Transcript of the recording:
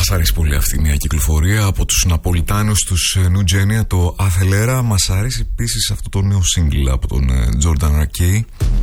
Μας αρέσει πολύ αυτή η νέα κυκλοφορία από τους Ναπολιτάνους, τους New Genia, το Athelera. Μας αρέσει επίσης αυτό το νέο single από τον Jordan Rakey,